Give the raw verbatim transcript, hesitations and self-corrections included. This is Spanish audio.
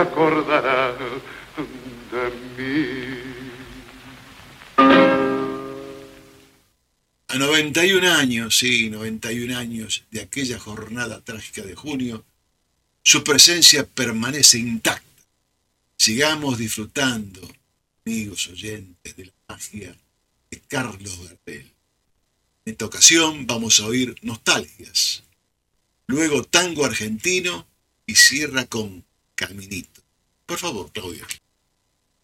acordará de mí. A noventa y un años, sí, noventa y un años de aquella jornada trágica de junio, su presencia permanece intacta. Sigamos disfrutando, amigos oyentes, de la magia de Carlos Gardel. En esta ocasión vamos a oír nostalgias, luego tango argentino y cierra con Caminito. Por favor, Claudio.